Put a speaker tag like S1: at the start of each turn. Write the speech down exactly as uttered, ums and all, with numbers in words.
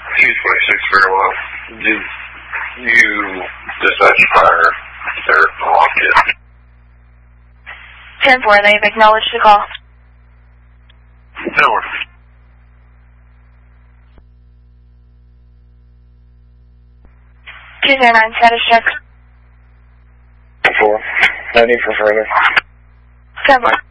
S1: T twenty-six very well. Did you dispatch fire there at the locket?
S2: ten four, they've acknowledged the call.
S1: No worries.
S2: two zero nine, status check.
S3: four. No need for further.
S2: ten four.